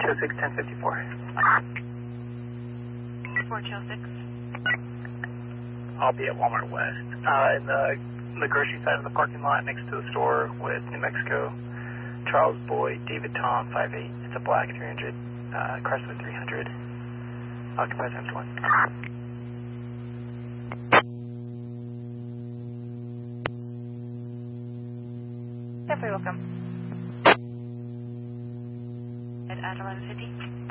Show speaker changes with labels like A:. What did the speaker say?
A: 206 1054.
B: 4206.
A: I'll be at Walmart West, in the grocery side of the parking lot next to the store with New Mexico. Charles Boyd, David Tom, 5'8". It's a black 300, Chrysler 300. Occupy times 1.
B: Definitely welcome. At 1150.